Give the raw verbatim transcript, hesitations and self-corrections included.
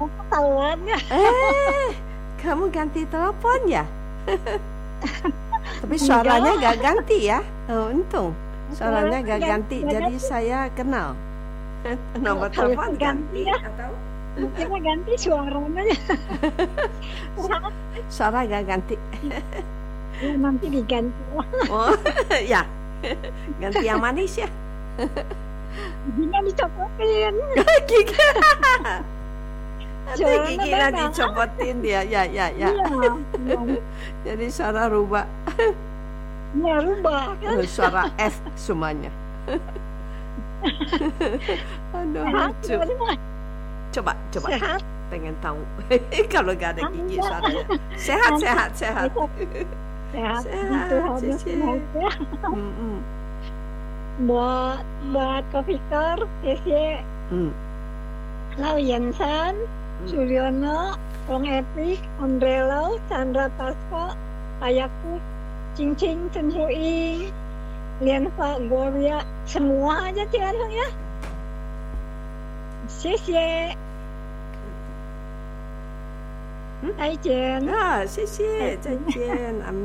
ketahuan ya. Eh, kamu ganti telepon ya? Tapi suaranya gak ganti ya? Oh, untung. Suaranya gak ganti, jadi saya kenal. Nomor telepon ganti ya. atau? Kita ganti suaranya ya. Suara gak ganti. Ya, nanti diganti. Oh, ya. Ganti yang manis ya. Giginya dicopotin. Gigi. Nanti Suaranya giginya beda. dicopotin dia. Ya, ya, ya. Iya. Jadi suara rubah. Ya rubah kan. Suara F semuanya. Aduh, Sehat, lucu. gimana? Coba, coba. Sehat. Pengen tahu. Kalau gak ada gigi suaranya. Sehat, sehat, sehat. Sehat. Sehat, Itu harus Cici. sehat ya. Mm-mm. Buat buat Ko Victor, Cici, Mm. Lau Yensan, Suryono, Kong Epi, Ondrelo, Chandra Tasco, Ayaku, Cing Cing, Chen Hui, Lianfa, Gloria, semua aja Cian ya. Cici. Hmm? 再见。 Ah, 谢谢，再见，阿咪。